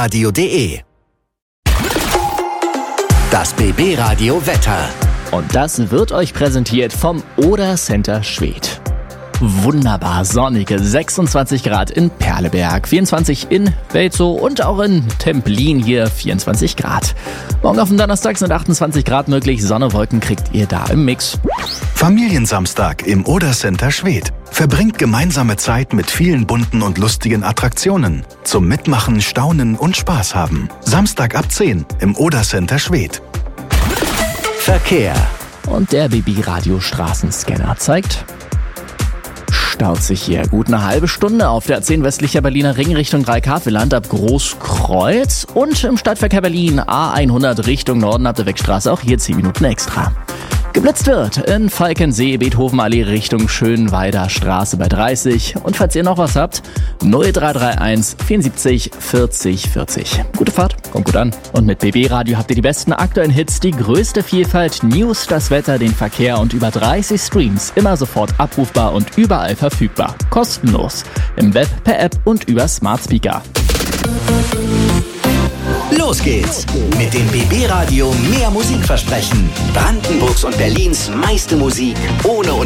bbradio.de. Das BB Radio Wetter. Und das wird euch präsentiert vom Oder Center Schwedt. Wunderbar sonnige 26 Grad in Perleberg, 24 in Welzow und auch in Templin hier 24 Grad. Morgen auf dem Donnerstag sind 28 Grad möglich, Sonne, Wolken kriegt ihr da im Mix. Familiensamstag im Oder Center Schwedt. Verbringt gemeinsame Zeit mit vielen bunten und lustigen Attraktionen. Zum Mitmachen, Staunen und Spaß haben. Samstag ab 10 im Oder Center Schwedt. Verkehr. Und der BB Radio Straßenscanner zeigt: staut sich hier gut eine halbe Stunde auf der A10 westlicher Berliner Ring Richtung Dreikafelland ab Großkreuz und im Stadtverkehr Berlin A100 Richtung Norden ab der Wegstraße auch hier 10 Minuten extra. Geblitzt wird in Falkensee, Beethovenallee Richtung Schönweider Straße bei 30. Und falls ihr noch was habt, 0331 74 40 40. Gute Fahrt, kommt gut an. Und mit BB Radio habt ihr die besten aktuellen Hits, die größte Vielfalt, News, das Wetter, den Verkehr und über 30 Streams. Immer sofort abrufbar und überall verfügbar. Kostenlos. Im Web, per App und über Smart Speaker. Los geht's mit dem BB Radio mehr Musikversprechen. Brandenburgs und Berlins meiste Musik ohne